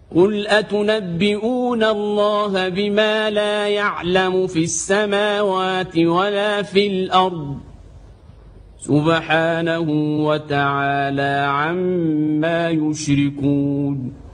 قل أتنبئون الله بما لا يعلم في السماوات ولا في الأرض سبحانه وتعالى عما يشركون.